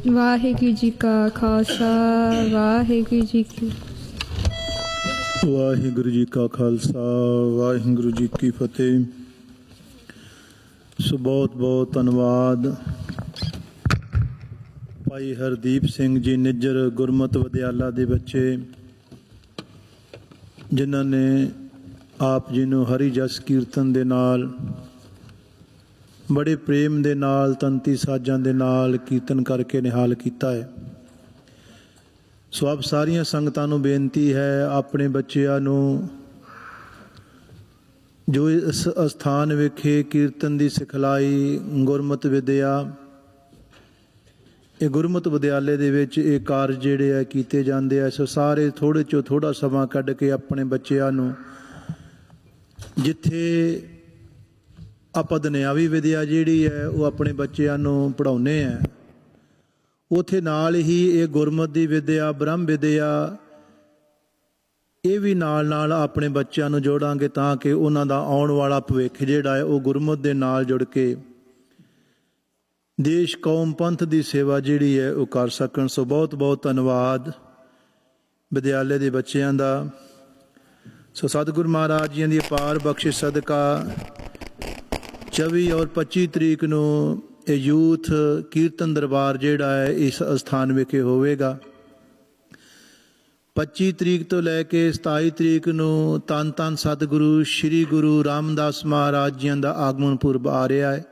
ਵਾਹਿਗੁਰੂ ਜੀ ਕਾ ਖਾਲਸਾ ਵਾਹਿਗੁਰੂ ਜੀ ਕੀ ਵਾਹਿਗੁਰੂ ਜੀ ਕਾ ਖਾਲਸਾ ਵਾਹਿਗੁਰੂ ਜੀ ਕੀ ਫਤਿਹ। ਸੋ ਬਹੁਤ ਬਹੁਤ ਧੰਨਵਾਦ ਭਾਈ ਹਰਦੀਪ ਸਿੰਘ ਜੀ ਨਿੱਜਰ ਗੁਰਮਤਿ ਵਿਦਿਆਲਾ ਦੇ ਬੱਚੇ, ਜਿਨ੍ਹਾਂ ਨੇ ਆਪ ਜੀ ਨੂੰ ਹਰੀ ਜਸ ਕੀਰਤਨ ਦੇ ਨਾਲ ਬੜੇ ਪ੍ਰੇਮ ਦੇ ਨਾਲ ਤੰਤੀ ਸਾਜ਼ਾਂ ਦੇ ਨਾਲ ਕੀਰਤਨ ਕਰਕੇ ਨਿਹਾਲ ਕੀਤਾ ਹੈ। ਸੋ ਆਪ ਸਾਰੀਆਂ ਸੰਗਤਾਂ ਨੂੰ ਬੇਨਤੀ ਹੈ, ਆਪਣੇ ਬੱਚਿਆਂ ਨੂੰ ਜੋ ਇਸ ਅਸਥਾਨ ਵਿਖੇ ਕੀਰਤਨ ਦੀ ਸਿਖਲਾਈ ਗੁਰਮਤਿ ਵਿਦਿਆ, ਇਹ ਗੁਰਮਤਿ ਵਿਦਿਆਲੇ ਦੇ ਵਿੱਚ ਇਹ ਕਾਰਜ ਜਿਹੜੇ ਆ ਕੀਤੇ ਜਾਂਦੇ ਆ। ਸੋ ਸਾਰੇ ਥੋੜ੍ਹੇ 'ਚੋਂ ਥੋੜ੍ਹਾ ਸਮਾਂ ਕੱਢ ਕੇ ਆਪਣੇ ਬੱਚਿਆਂ ਨੂੰ ਜਿੱਥੇ ਆਪਾਂ ਦੁਨਿਆਵੀ ਵਿਦਿਆ ਜਿਹੜੀ ਹੈ ਉਹ ਆਪਣੇ ਬੱਚਿਆਂ ਨੂੰ ਪੜ੍ਹਾਉਂਦੇ ਹਾਂ, ਉੱਥੇ ਨਾਲ ਹੀ ਇਹ ਗੁਰਮਤਿ ਦੀ ਵਿਦਿਆ, ਬ੍ਰਹਮ ਵਿਦਿਆ, ਇਹ ਵੀ ਨਾਲ ਨਾਲ ਆਪਣੇ ਬੱਚਿਆਂ ਨੂੰ ਜੋੜਾਂਗੇ ਤਾਂ ਕਿ ਉਹਨਾਂ ਦਾ ਆਉਣ ਵਾਲਾ ਭਵਿੱਖ ਜਿਹੜਾ ਹੈ ਉਹ ਗੁਰਮਤਿ ਦੇ ਨਾਲ ਜੁੜ ਕੇ ਦੇਸ਼ ਕੌਮ ਪੰਥ ਦੀ ਸੇਵਾ ਜਿਹੜੀ ਹੈ ਉਹ ਕਰ ਸਕਣ। ਸੋ ਬਹੁਤ ਬਹੁਤ ਧੰਨਵਾਦ ਵਿਦਿਆਲੇ ਦੇ ਬੱਚਿਆਂ ਦਾ। ਸੋ ਸਤਿਗੁਰੂ ਮਹਾਰਾਜ ਜੀਆਂ ਦੀ ਅਪਾਰ ਬਖਸ਼ਿਸ਼ ਸਦਕਾ 24 ਔਰ 25 ਤਰੀਕ ਨੂੰ ਇਹ ਯੂਥ ਕੀਰਤਨ ਦਰਬਾਰ ਜਿਹੜਾ ਹੈ ਇਸ ਅਸਥਾਨ ਵਿਖੇ ਹੋਵੇਗਾ। 25 ਤਰੀਕ ਤੋਂ ਲੈ ਕੇ 27 ਤਰੀਕ ਨੂੰ ਧੰਨ ਧੰਨ ਸਤਿਗੁਰੂ ਸ਼੍ਰੀ ਗੁਰੂ ਰਾਮਦਾਸ ਮਹਾਰਾਜ ਜੀਆਂ ਦਾ ਆਗਮਨ ਪੁਰਬ ਆ ਰਿਹਾ ਹੈ।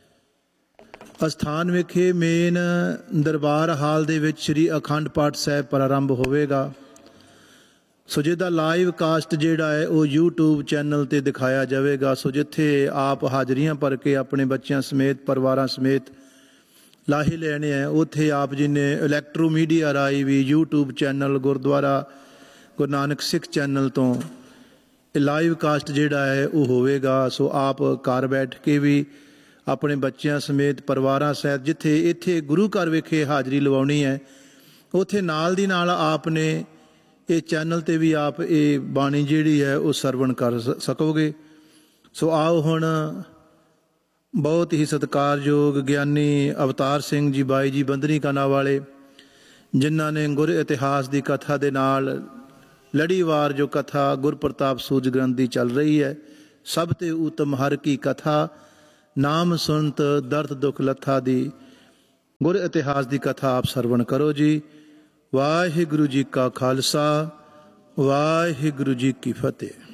ਅਸਥਾਨ ਵਿਖੇ ਮੇਨ ਦਰਬਾਰ ਹਾਲ ਦੇ ਵਿੱਚ ਸ਼੍ਰੀ ਅਖੰਡ ਪਾਠ ਸਾਹਿਬ ਪ੍ਰਾਰੰਭ ਹੋਵੇਗਾ। ਸੋ ਜਿਹਦਾ ਲਾਈਵ ਕਾਸਟ ਜਿਹੜਾ ਹੈ ਉਹ YouTube ਚੈਨਲ 'ਤੇ ਦਿਖਾਇਆ ਜਾਵੇਗਾ। ਸੋ ਜਿੱਥੇ ਆਪ ਹਾਜ਼ਰੀਆਂ ਭਰ ਕੇ ਆਪਣੇ ਬੱਚਿਆਂ ਸਮੇਤ ਪਰਿਵਾਰਾਂ ਸਮੇਤ ਲਾਹੇ ਲੈਣੇ ਹੈ, ਉੱਥੇ ਆਪ ਜੀ ਨੇ ਇਲੈਕਟ੍ਰੋ ਮੀਡੀਆ ਰਾਹੀਂ ਵੀ YouTube ਚੈਨਲ ਗੁਰਦੁਆਰਾ ਗੁਰੂ ਨਾਨਕ ਸਿੱਖ ਚੈਨਲ ਤੋਂ ਇਹ ਲਾਈਵ ਕਾਸਟ ਜਿਹੜਾ ਹੈ ਉਹ ਹੋਵੇਗਾ। ਸੋ ਆਪ ਘਰ ਬੈਠ ਕੇ ਵੀ ਆਪਣੇ ਬੱਚਿਆਂ ਸਮੇਤ ਪਰਿਵਾਰਾਂ ਸਹਿਤ ਜਿੱਥੇ ਇੱਥੇ ਗੁਰੂ ਘਰ ਵਿਖੇ ਹਾਜ਼ਰੀ ਲਵਾਉਣੀ ਹੈ, ਉੱਥੇ ਨਾਲ ਦੀ ਨਾਲ ਆਪ ਨੇ ਇਹ ਚੈਨਲ 'ਤੇ ਵੀ ਆਪ ਇਹ ਬਾਣੀ ਜਿਹੜੀ ਹੈ ਉਹ ਸਰਵਣ ਕਰ ਸਕੋਗੇ। ਸੋ ਆਓ ਹੁਣ ਬਹੁਤ ਹੀ ਸਤਿਕਾਰਯੋਗ ਗਿਆਨੀ ਅਵਤਾਰ ਸਿੰਘ ਜੀ ਬਾਈ ਜੀ ਬੰਦਨੀ ਕਲਾਂ ਵਾਲੇ, ਜਿਨ੍ਹਾਂ ਨੇ ਗੁਰ ਇਤਿਹਾਸ ਦੀ ਕਥਾ ਦੇ ਨਾਲ ਲੜੀਵਾਰ ਜੋ ਕਥਾ ਗੁਰਪ੍ਰਤਾਪ ਸੂਰਜ ਗ੍ਰੰਥ ਦੀ ਚੱਲ ਰਹੀ ਹੈ, ਸਭ ਤੇ ਉਤਮ ਹਰ ਕੀ ਕਥਾ ਨਾਮ ਸੁਣਤ ਦਰਦ ਦੁੱਖ ਲੱਥਾ ਦੀ ਗੁਰ ਇਤਿਹਾਸ ਦੀ ਕਥਾ ਆਪ ਸਰਵਣ ਕਰੋ ਜੀ। ਵਾਹਿਗੁਰੂ ਜੀ ਕਾ ਖਾਲਸਾ ਵਾਹਿਗੁਰੂ ਜੀ ਕੀ ਫਤਿਹ।